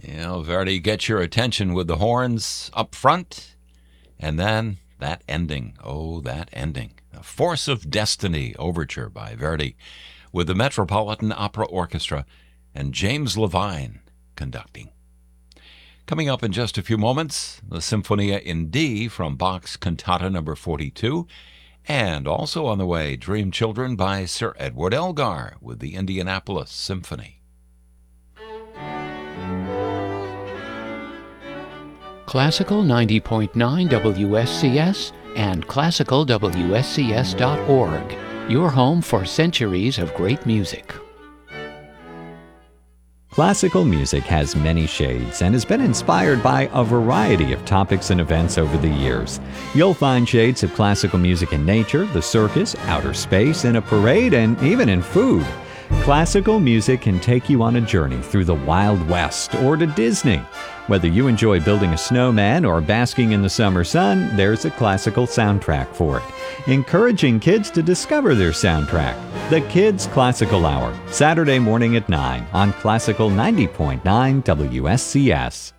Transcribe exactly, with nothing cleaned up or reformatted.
You know, Verdi gets your attention with the horns up front, and then that ending. Oh, that ending. A Force of Destiny overture by Verdi with the Metropolitan Opera Orchestra and James Levine conducting. Coming up in just a few moments, the Symphonia in D from Bach's Cantata number forty-two, and also on the way, Dream Children by Sir Edward Elgar with the Indianapolis Symphony. Classical ninety point nine W S C S and classical W S C S dot org, your home for centuries of great music. Classical music has many shades and has been inspired by a variety of topics and events over the years. You'll find shades of classical music in nature, the circus, outer space, in a parade, and even in food. Classical music can take you on a journey through the Wild West or to Disney. Whether you enjoy building a snowman or basking in the summer sun, there's a classical soundtrack for it. Encouraging kids to discover their soundtrack. The Kids Classical Hour, Saturday morning at nine on Classical ninety point nine W S C S.